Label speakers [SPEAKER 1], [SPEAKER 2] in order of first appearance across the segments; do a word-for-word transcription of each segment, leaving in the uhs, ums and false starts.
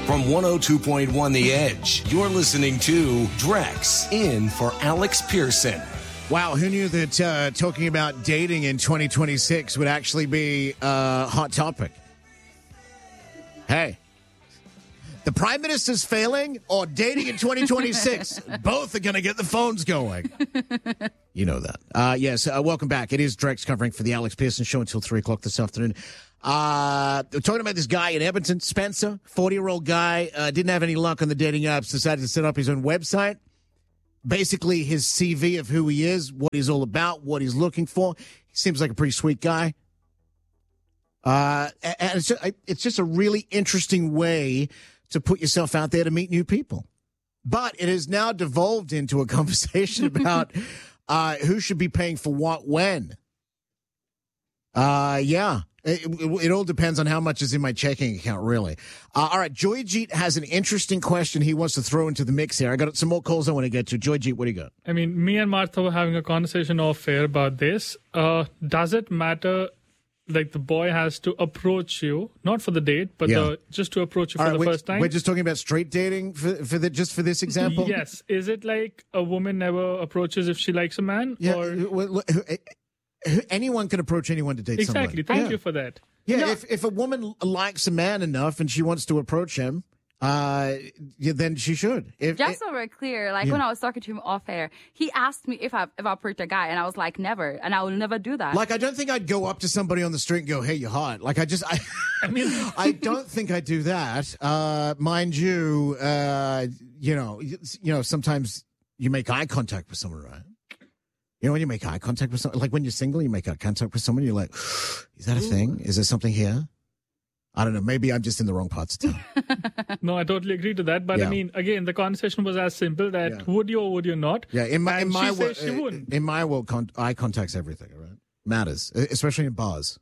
[SPEAKER 1] From one oh two point one The Edge, you're listening to Drex in for Alex Pearson.
[SPEAKER 2] Wow, who knew that uh, talking about dating in twenty twenty-six would actually be a hot topic? Hey, the Prime Minister's failing or dating in twenty twenty-six? Both are going to get the phones going. You know that. Uh, yes, uh, welcome back. It is Drex covering for the Alex Pearson Show until three o'clock this afternoon. Uh, we're talking about this guy in Edmonton, Spencer, forty-year-old guy, uh, didn't have any luck on the dating apps, decided to set up his own website. Basically, his C V of who he is, what he's all about, what he's looking for. He seems like a pretty sweet guy. Uh, and it's just, it's just a really interesting way to put yourself out there to meet new people. But it has now devolved into a conversation about uh, who should be paying for what when. Uh, yeah. It, it, it all depends on how much is in my checking account, really. Uh, all right, Joyjeet has an interesting question he wants to throw into the mix here. I got some more calls I want to get to. Joyjeet, what do you got?
[SPEAKER 3] I mean, me and Martha were having a conversation off air about this. Uh, does it matter, like the boy has to approach you, not for the date, but
[SPEAKER 2] Yeah.
[SPEAKER 3] the, just to approach you
[SPEAKER 2] All
[SPEAKER 3] for
[SPEAKER 2] right,
[SPEAKER 3] the
[SPEAKER 2] we're,
[SPEAKER 3] first time?
[SPEAKER 2] we're just talking about straight dating for, for the, just for this example?
[SPEAKER 3] Yes. Is it like a woman never approaches if she likes a man?
[SPEAKER 2] Yeah.
[SPEAKER 3] Or...
[SPEAKER 2] Well, well, anyone can approach anyone to date
[SPEAKER 3] Exactly.
[SPEAKER 2] somebody.
[SPEAKER 3] Thank
[SPEAKER 2] Yeah.
[SPEAKER 3] you for that.
[SPEAKER 2] Yeah,
[SPEAKER 3] No.
[SPEAKER 2] if if a woman likes a man enough and she wants to approach him, uh, yeah, then she should. If,
[SPEAKER 4] Just so we're clear, like
[SPEAKER 2] Yeah.
[SPEAKER 4] when I was talking to him off air, he asked me if I if I approached a guy, and I was like, never, and I will never do that.
[SPEAKER 2] Like, I don't think I'd go up to somebody on the street and go, "Hey, you're hot." Like, I just, I, I mean, I don't think I'd do that. Uh, mind you, uh, you know, you know, sometimes you make eye contact with someone, right? You know, when you make eye contact with someone, like when you're single, you make eye contact with someone, you're like, is that a thing? Is there something here? I don't know. Maybe I'm just in the wrong parts of town.
[SPEAKER 3] No, I totally agree to that. But
[SPEAKER 2] Yeah.
[SPEAKER 3] I mean, again, the conversation was as simple that
[SPEAKER 2] Yeah.
[SPEAKER 3] would you or would you not?
[SPEAKER 2] Yeah, in my in
[SPEAKER 3] And
[SPEAKER 2] my
[SPEAKER 3] she
[SPEAKER 2] world,
[SPEAKER 3] says she wouldn't.
[SPEAKER 2] in my world, con- eye contact's everything. All right, matters, especially in bars.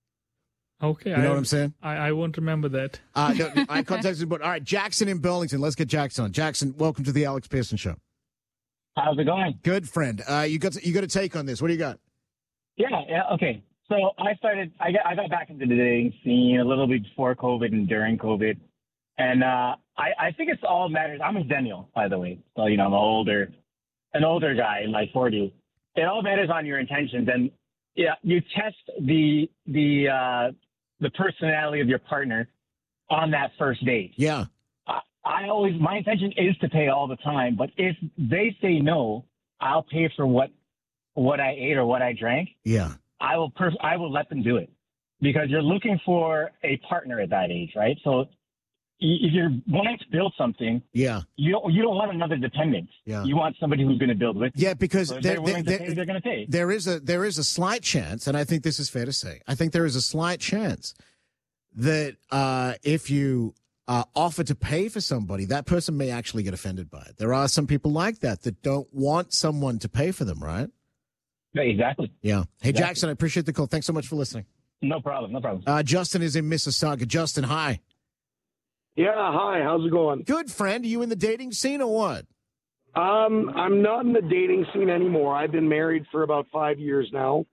[SPEAKER 3] Okay.
[SPEAKER 2] You know
[SPEAKER 3] I,
[SPEAKER 2] what I'm saying?
[SPEAKER 3] I, I won't remember that.
[SPEAKER 2] Uh, no, eye contact's important. All right, Jackson in Burlington. Let's get Jackson on. Jackson, welcome to the Alex Pearson Show.
[SPEAKER 5] How's it going?
[SPEAKER 2] Good friend. Uh, you got you got a take on this? What do you got?
[SPEAKER 5] Yeah, yeah, okay. So I started, I got, I got back into the dating scene a little bit before COVID and during COVID. And uh, I, I think it's all matters. I'm a millennial, by the way. So, you know, I'm an older, an older guy in my forties. It all matters on your intentions. And yeah, you test the, the, uh, the personality of your partner on that first date.
[SPEAKER 2] Yeah.
[SPEAKER 5] I, I always, my intention is to pay all the time, but if they say no, I'll pay for what, what I ate or what I drank.
[SPEAKER 2] Yeah.
[SPEAKER 5] I will, pers- I will let them do it because you're looking for a partner at that age, right? So if you're wanting to build something,
[SPEAKER 2] Yeah.
[SPEAKER 5] you don't, you don't want another dependent.
[SPEAKER 2] Yeah.
[SPEAKER 5] You want somebody who's going to build with you.
[SPEAKER 2] Yeah, because
[SPEAKER 5] So if
[SPEAKER 2] there,
[SPEAKER 5] they're willing
[SPEAKER 2] there-
[SPEAKER 5] to pay, they're going to pay.
[SPEAKER 2] there is a there is a slight chance, and I think this is fair to say. I think there is a slight chance that uh, if you uh, offer to pay for somebody, that person may actually get offended by it. There are some people like that that don't want someone to pay for them, right?
[SPEAKER 5] Yeah, exactly.
[SPEAKER 2] Yeah. Hey,
[SPEAKER 5] Exactly.
[SPEAKER 2] Jackson, I appreciate the call. Thanks so much for listening.
[SPEAKER 5] No problem. No problem.
[SPEAKER 2] Uh, Justin is in Mississauga. Justin, hi.
[SPEAKER 6] Yeah, hi. How's it going?
[SPEAKER 2] Good friend. Are you in the dating scene or what?
[SPEAKER 6] Um, I'm not in the dating scene anymore. I've been married for about five years now.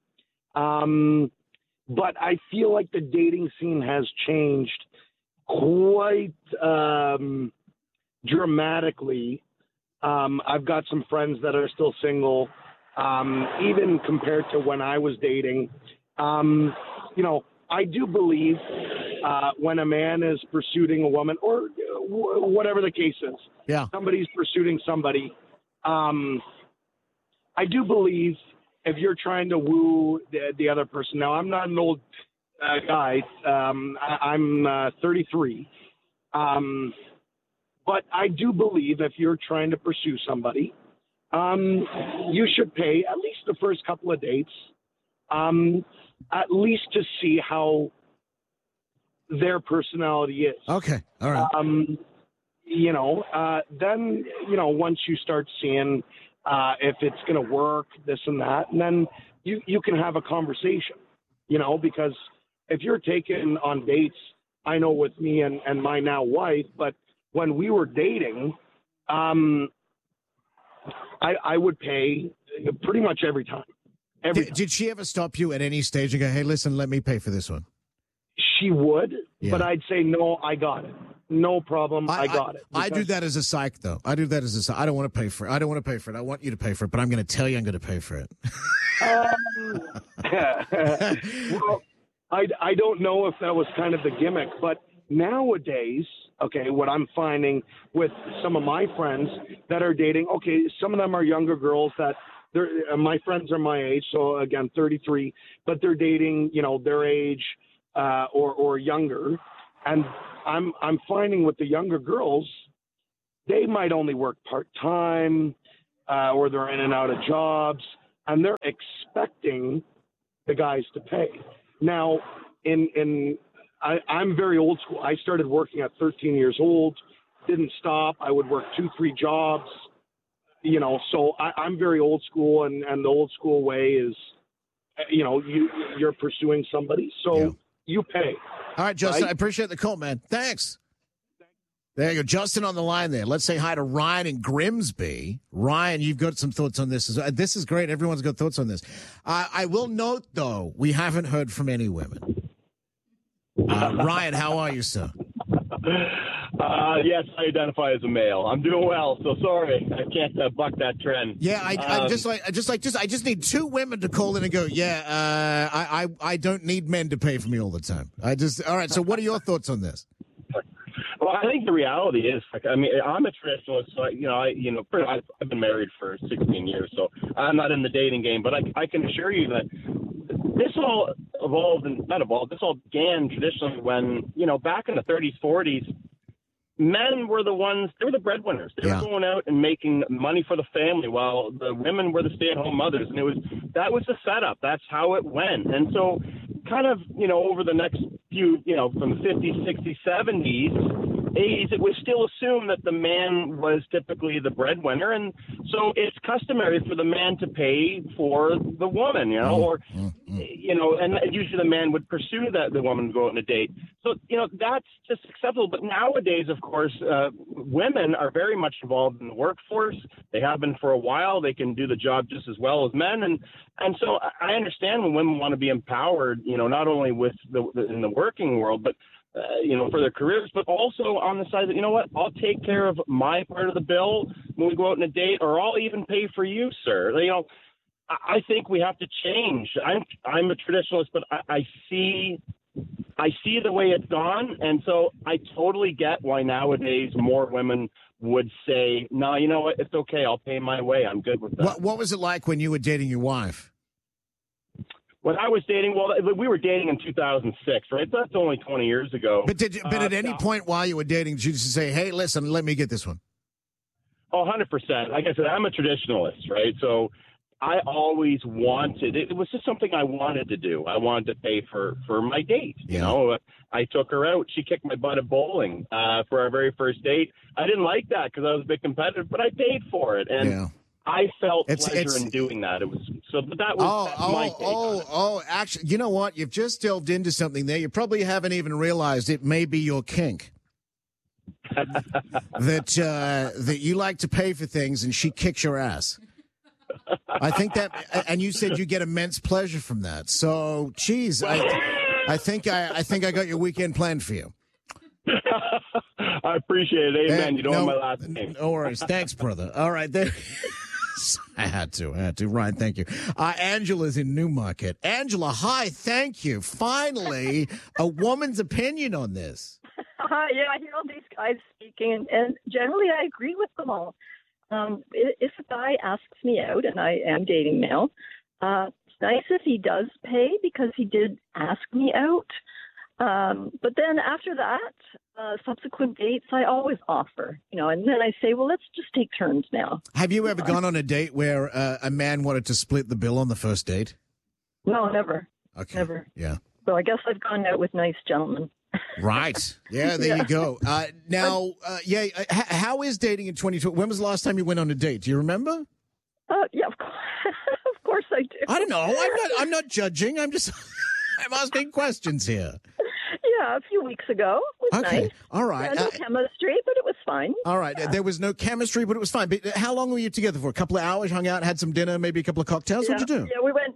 [SPEAKER 6] Um, but I feel like the dating scene has changed quite um, dramatically. Um, I've got some friends that are still single, um, even compared to when I was dating. Um, you know, I do believe uh, when a man is pursuing a woman, or w- whatever the case is,
[SPEAKER 2] Yeah.
[SPEAKER 6] somebody's pursuing somebody. Um, I do believe if you're trying to woo the, the other person. Now, I'm not an old uh, guy. Um, I, I'm uh, thirty-three. Um, but I do believe if you're trying to pursue somebody, um, you should pay at least the first couple of dates, um, at least to see how their personality is.
[SPEAKER 2] Okay. All right.
[SPEAKER 6] Um, you know, uh, then, you know, once you start seeing uh, if it's going to work, this and that, and then you, you can have a conversation, you know, because if you're taken on dates, I know with me and, and my now wife, but when we were dating, um, I, I would pay pretty much every time. Every
[SPEAKER 2] Did,
[SPEAKER 6] time.
[SPEAKER 2] did she ever stop you at any stage and go, hey, listen, let me pay for this one?
[SPEAKER 6] She would,
[SPEAKER 2] Yeah.
[SPEAKER 6] but I'd say, no, I got it. no problem. I,
[SPEAKER 2] I
[SPEAKER 6] got it.
[SPEAKER 2] I, I do
[SPEAKER 6] Because-
[SPEAKER 2] that as a psych, though. I do that as a psych. I don't want to pay for it. I don't want to pay for it. I want you to pay for it, but I'm going to tell you I'm going to pay for it.
[SPEAKER 6] Um, well, I, I don't know if that was kind of the gimmick, but nowadays, okay, what I'm finding with some of my friends that are dating, okay, some of them are younger girls that they're, uh, my friends are my age, so again, thirty-three, but they're dating, you know, their age uh, or or younger, and I'm I'm finding with the younger girls, they might only work part time, uh, or they're in and out of jobs, and they're expecting the guys to pay. Now, in in I, I'm very old school. I started working at thirteen years old, didn't stop. I would work two, three jobs, you know, so I, I'm very old school, and, and the old school way is, you know, you, you're pursuing somebody, so
[SPEAKER 2] Yeah.
[SPEAKER 6] you pay.
[SPEAKER 2] All right, Justin,
[SPEAKER 6] Right?
[SPEAKER 2] I appreciate the call, man. Thanks. There you go. Justin on the line there. Let's say hi to Ryan in Grimsby. Ryan, you've got some thoughts on this. This is great. Everyone's got thoughts on this. Uh, I will note, though, we haven't heard from any women. Uh, Ryan, how are you, sir?
[SPEAKER 7] Uh, yes, I identify as a male. I'm doing well, so sorry I can't uh, buck that trend.
[SPEAKER 2] Yeah, I,
[SPEAKER 7] Um,
[SPEAKER 2] I just like, I just like, just I just need two women to call in and go. Yeah, uh, I, I, I don't need men to pay for me all the time. I just, all right. So, what are your thoughts on this?
[SPEAKER 7] Well, I think the reality is, like, I mean, I'm a traditionalist, so I, you know, I, you know, pretty, I've, I've been married for sixteen years, so I'm not in the dating game. But I, I can assure you that this all evolved, and not evolved. This all began traditionally when, you know, back in the thirties, forties. Men were the ones, they were the breadwinners. They
[SPEAKER 2] Yeah.
[SPEAKER 7] were going out and making money for the family while the women were the stay-at-home mothers. And it was, that was the setup. That's how it went. And so kind of, you know, over the next few, you know, from the fifties, sixties, seventies, eighties, it was still assumed that the man was typically the breadwinner. And so it's customary for the man to pay for the woman, you know, or, you know, and usually the man would pursue that, the woman to go on a date. So, you know, that's just acceptable. But nowadays, of course, uh, women are very much involved in the workforce. They have been for a while. They can do the job just as well as men. And, and so I understand when women want to be empowered, you know, not only with the, the in the working world, but Uh, you know, for their careers, but also on the side that, you know what, I'll take care of my part of the bill when we go out on a date, or I'll even pay for you, sir. You know, I, I think we have to change. I'm I'm a traditionalist, but I, I see I see the way it's gone, and so I totally get why nowadays more women would say, no, you know what, it's okay, I'll pay my way. I'm good with that.
[SPEAKER 2] What What was it like when you were dating your wife?
[SPEAKER 7] When I was dating, well, we were dating in two thousand six, right? So that's only twenty years ago.
[SPEAKER 2] But did you, but
[SPEAKER 7] Uh,
[SPEAKER 2] at any
[SPEAKER 7] no.
[SPEAKER 2] point while you were dating, did you just say, "Hey, listen, let me get this one"?
[SPEAKER 7] Oh, one hundred percent. Like I said, I'm a traditionalist, right? So I always wanted, it was just something I wanted to do. I wanted to pay for, for my date. You
[SPEAKER 2] Yeah.
[SPEAKER 7] know, I took her out. She kicked my butt at bowling uh, for our very first date. I didn't like that because I was a bit competitive, but I paid for it. And
[SPEAKER 2] Yeah.
[SPEAKER 7] I felt
[SPEAKER 2] It's-
[SPEAKER 7] pleasure
[SPEAKER 2] it's-
[SPEAKER 7] in doing that. It was so, but that was
[SPEAKER 2] Oh,
[SPEAKER 7] that's my
[SPEAKER 2] oh,
[SPEAKER 7] take on it.
[SPEAKER 2] oh, oh! Actually, you know what? You've just delved into something there. You probably haven't even realized it may be your kink. that uh, that you like to pay for things, and she kicks your ass. I think that, and you said you get immense pleasure from that. So, geez, I, I think I, I think I got your weekend planned for you.
[SPEAKER 7] I appreciate it. Amen.
[SPEAKER 2] And
[SPEAKER 7] you don't
[SPEAKER 2] no,
[SPEAKER 7] know my last name.
[SPEAKER 2] No worries. Thanks, brother. All right, there. I had to. I had to. Ryan, thank you. Uh, Angela's in Newmarket. Angela, hi. Thank you. Finally, a woman's opinion on this.
[SPEAKER 8] Uh, yeah, I hear all these guys speaking, and, and generally I agree with them all. Um, i- if a guy asks me out, and I am dating now, uh, it's nice if he does pay because he did ask me out. Um, but then after that, uh, subsequent dates, I always offer, you know, and then I say, well, let's just take turns now.
[SPEAKER 2] Have you ever gone on a date where uh, a man wanted to split the bill on the first date?
[SPEAKER 8] No, never.
[SPEAKER 2] Okay.
[SPEAKER 8] Never.
[SPEAKER 2] Yeah.
[SPEAKER 8] So I guess I've gone out with nice gentlemen.
[SPEAKER 2] Right. Yeah, there
[SPEAKER 8] Yeah.
[SPEAKER 2] you go. Uh, now, uh, yeah, uh, h- how is dating in twenty twenty? When was the last time you went on a date? Do you remember?
[SPEAKER 8] Uh, yeah, of course, of course I do.
[SPEAKER 2] I don't know. I'm not. I'm not judging. I'm just. I'm asking questions here.
[SPEAKER 8] Yeah, a few weeks ago. It was
[SPEAKER 2] Okay.
[SPEAKER 8] nice.
[SPEAKER 2] All right.
[SPEAKER 8] Yeah, no
[SPEAKER 2] Uh,
[SPEAKER 8] chemistry, but it was fine.
[SPEAKER 2] all right. There was no chemistry, but it was fine. But how long were you together for? A couple of hours, hung out, had some dinner, maybe a couple of cocktails?
[SPEAKER 8] Yeah,
[SPEAKER 2] What'd you do?
[SPEAKER 8] yeah, we went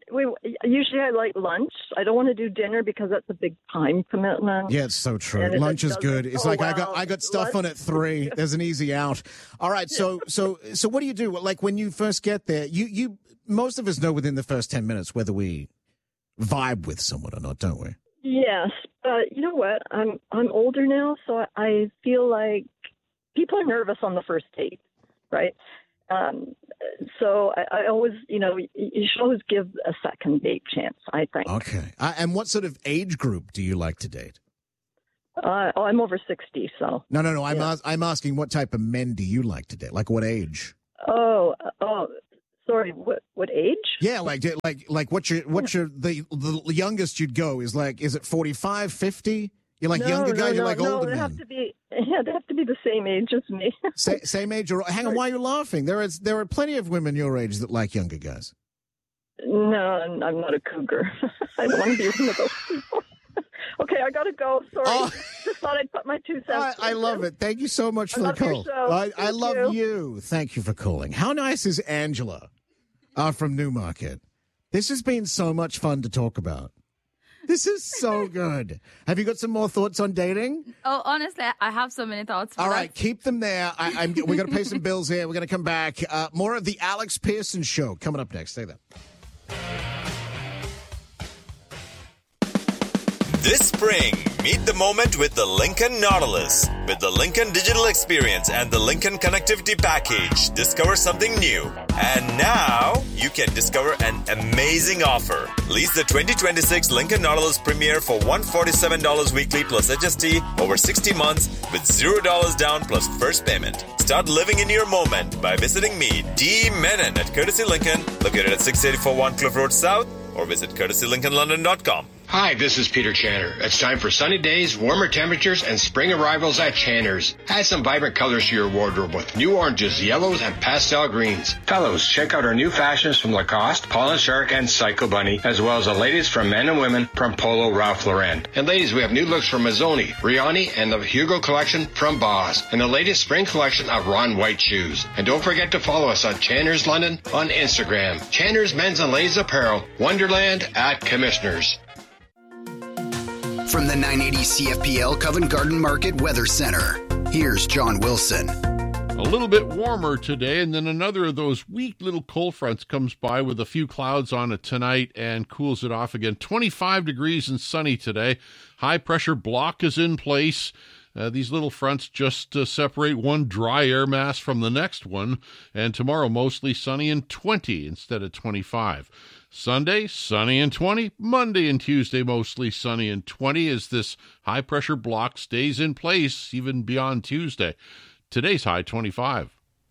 [SPEAKER 8] we usually I like lunch. I don't want to do dinner because that's a big time commitment.
[SPEAKER 2] Yeah, it's so true.
[SPEAKER 8] And if
[SPEAKER 2] Lunch
[SPEAKER 8] it
[SPEAKER 2] is good.
[SPEAKER 8] doesn't
[SPEAKER 2] It's
[SPEAKER 8] go
[SPEAKER 2] like I got
[SPEAKER 8] well,
[SPEAKER 2] I got stuff on
[SPEAKER 8] lunch-
[SPEAKER 2] at three. There's an easy out. All right, so so so what do you do? Like when you first get there, you you most of us know within the first ten minutes whether we vibe with someone or not, don't we?
[SPEAKER 8] Yes, but you know what? I'm I'm older now, so I feel like people are nervous on the first date, right? Um, so I, I always, you know, you should always give a second date chance, I think.
[SPEAKER 2] Okay. Uh, and what sort of age group do you like to date?
[SPEAKER 8] Uh, oh, I'm over sixty, so.
[SPEAKER 2] No, no, no. I'm
[SPEAKER 8] Yeah.
[SPEAKER 2] as- I'm asking what type of men do you like to date? Like what age?
[SPEAKER 8] Oh, oh, sorry. What what age?
[SPEAKER 2] Yeah, like like like what's your what's your the the youngest you'd go is like is it forty-five, fifty? You like
[SPEAKER 8] no,
[SPEAKER 2] younger
[SPEAKER 8] no,
[SPEAKER 2] guys?
[SPEAKER 8] no,
[SPEAKER 2] You like
[SPEAKER 8] no,
[SPEAKER 2] older
[SPEAKER 8] they
[SPEAKER 2] men?
[SPEAKER 8] have to be. Yeah, they have to be the same age as me.
[SPEAKER 2] Sa- same age or hang on? Why are you laughing? There is there are plenty of women your age that like younger guys.
[SPEAKER 8] No, I'm I'm not a cougar. I don't want to be one of those people. Okay, I gotta go. Sorry.
[SPEAKER 2] Oh.
[SPEAKER 8] Just thought I'd put my two cents.
[SPEAKER 2] I, I love it. Thank you so much
[SPEAKER 8] I
[SPEAKER 2] for the
[SPEAKER 8] love your
[SPEAKER 2] call.
[SPEAKER 8] show.
[SPEAKER 2] I, I
[SPEAKER 8] Thank
[SPEAKER 2] love
[SPEAKER 8] you.
[SPEAKER 2] you. Thank you for calling. How nice is Angela uh, from Newmarket? This has been so much fun to talk about. This is so good. Have you got some more thoughts on dating?
[SPEAKER 4] Oh, honestly, I have so many thoughts.
[SPEAKER 2] All
[SPEAKER 4] but
[SPEAKER 2] right, keep them there. I, I'm, we're going to pay some bills here. We're going to come back. Uh, more of the Alex Pearson Show coming up next. Stay there.
[SPEAKER 9] This spring, meet the moment with the Lincoln Nautilus. With the Lincoln Digital Experience and the Lincoln Connectivity Package, discover something new. And now, you can discover an amazing offer. Lease the twenty twenty-six Lincoln Nautilus Premier for one hundred forty-seven dollars weekly plus H S T over sixty months with zero dollars down plus first payment. Start living in your moment by visiting me, D. Menon, at Courtesy Lincoln, located at six eighty-four One Cliff Road South, or visit courtesy lincoln london dot com.
[SPEAKER 10] Hi, this is Peter Channer. It's time for sunny days, warmer temperatures, and spring arrivals at Channer's. Add some vibrant colors to your wardrobe with new oranges, yellows, and pastel greens. Fellows, check out our new fashions from Lacoste, Paul and Shark, and Psycho Bunny, as well as the latest from men and women from Polo Ralph Lauren. And ladies, we have new looks from Mazzoni, Rioni, and the Hugo collection from Boss, and the latest spring collection of Ron White shoes. And don't forget to follow us on Channer's London on Instagram. Channer's Men's and Ladies Apparel, Wonderland at Commissioners.
[SPEAKER 11] From the nine eighty C F P L Covent Garden Market Weather Center, here's John Wilson.
[SPEAKER 12] A little bit warmer today, and then another of those weak little cold fronts comes by with a few clouds on it tonight and cools it off again. twenty-five degrees and sunny today. High pressure block is in place. Uh, these little fronts just uh, separate one dry air mass from the next one, and tomorrow mostly sunny and twenty instead of twenty-five. Sunday, sunny and twenty. Monday and Tuesday, mostly sunny and twenty as this high-pressure block stays in place even beyond Tuesday. Today's high, twenty-five.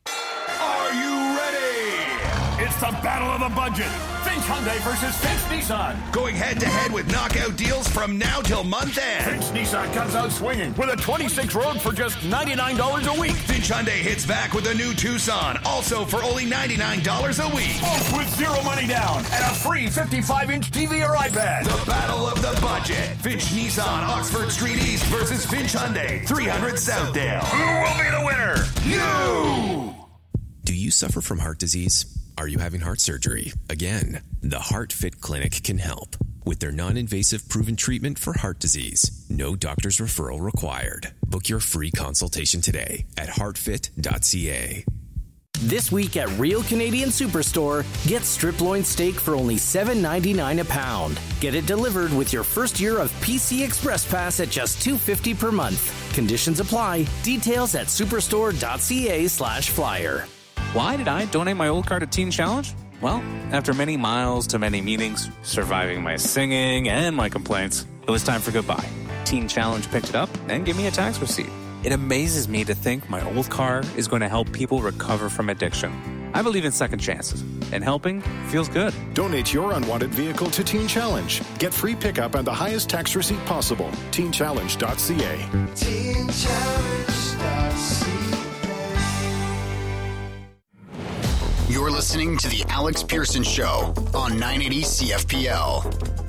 [SPEAKER 13] Are you ready? It's the battle of the budget. Finch Hyundai versus Finch Nissan. Going head-to-head with knockout deals from now till month end. Finch Nissan comes out swinging with a twenty-six Rogue for just ninety-nine dollars a week. Finch Hyundai hits back with a new Tucson, also for only ninety-nine dollars a week. Both with zero money down and a free fifty-five inch T V or iPad. The battle of the budget. Finch Nissan, Oxford Street East versus Finch Hyundai, three hundred Southdale. Who will be the winner? You!
[SPEAKER 14] Do you suffer from heart disease? Are you having heart surgery? Again, the Heart Fit Clinic can help. With their non-invasive proven treatment for heart disease, no doctor's referral required. Book your free consultation today at heart fit dot c a.
[SPEAKER 15] This week at Real Canadian Superstore, get strip loin steak for only seven ninety-nine a pound. Get it delivered with your first year of P C Express Pass at just two fifty per month. Conditions apply. Details at superstore dot c a slash flyer.
[SPEAKER 16] Why did I donate my old car to Teen Challenge? Well, after many miles to many meetings, surviving my singing and my complaints, it was time for goodbye. Teen Challenge picked it up and gave me a tax receipt. It amazes me to think my old car is going to help people recover from addiction. I believe in second chances, and helping feels good.
[SPEAKER 17] Donate your unwanted vehicle to Teen Challenge. Get free pickup and the highest tax receipt possible. teen challenge dot c a. teen challenge dot c a.
[SPEAKER 11] You're listening to The Alex Pearson Show on nine eighty C F P L.